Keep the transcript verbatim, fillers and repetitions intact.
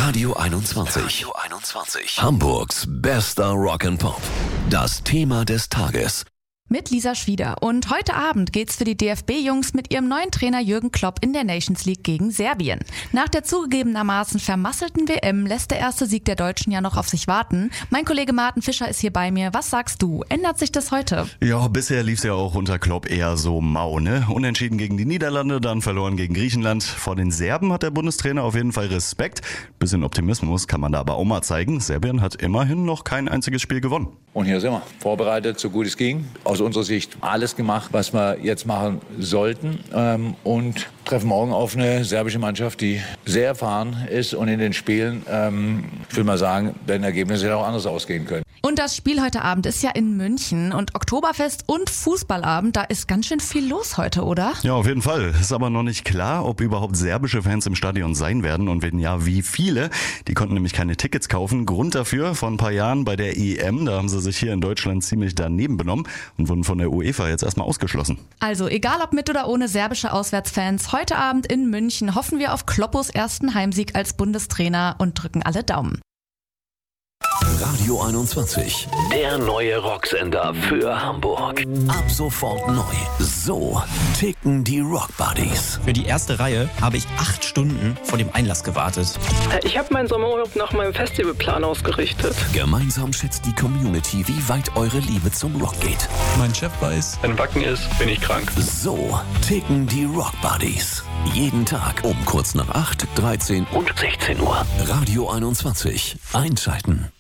Radio einundzwanzig. Radio einundzwanzig. Hamburgs bester Rock'n'Pop. Das Thema des Tages. Mit Lisa Schwieder. Und heute Abend geht's für die D F B-Jungs mit ihrem neuen Trainer Jürgen Klopp in der Nations League gegen Serbien. Nach der zugegebenermaßen vermasselten W M lässt der erste Sieg der Deutschen ja noch auf sich warten. Mein Kollege Martin Fischer ist hier bei mir. Was sagst du? Ändert sich das heute? Ja, bisher lief's ja auch unter Klopp eher so mau, ne? Unentschieden gegen die Niederlande, dann verloren gegen Griechenland. Vor den Serben hat der Bundestrainer auf jeden Fall Respekt. Bisschen Optimismus kann man da aber auch mal zeigen. Serbien hat immerhin noch kein einziges Spiel gewonnen. Und hier sind wir, vorbereitet, so gut es ging. Aus unserer Sicht alles gemacht, was wir jetzt machen sollten. Ähm, und treffen morgen auf eine serbische Mannschaft, die sehr erfahren ist. Und in den Spielen, ähm, ich will mal sagen, werden Ergebnisse auch anders ausgehen können. Und das Spiel heute Abend ist ja in München. Und Oktoberfest und Fußballabend, da ist ganz schön viel los heute, oder? Ja, auf jeden Fall. Ist aber noch nicht klar, ob überhaupt serbische Fans im Stadion sein werden. Und wenn ja, wie viele? Die konnten nämlich keine Tickets kaufen. Grund dafür, vor ein paar Jahren bei der E M, da haben sie sich hier in Deutschland ziemlich daneben benommen und wurden von der UEFA jetzt erstmal ausgeschlossen. Also egal ob mit oder ohne serbische Auswärtsfans, heute Abend in München hoffen wir auf Kloppos ersten Heimsieg als Bundestrainer und drücken alle Daumen. Radio einundzwanzig, der neue Rocksender für Hamburg. Ab sofort neu. So ticken die Rock Buddies. Für die erste Reihe habe ich acht Stunden vor dem Einlass gewartet. Ich habe meinen Sommerurlaub nach meinem Festivalplan ausgerichtet. Gemeinsam schätzt die Community, wie weit eure Liebe zum Rock geht. Mein Chef weiß, wenn Wacken ist, bin ich krank. So ticken die Rock Buddies. Jeden Tag um kurz nach acht, dreizehn und sechzehn Uhr. Radio einundzwanzig. Einschalten.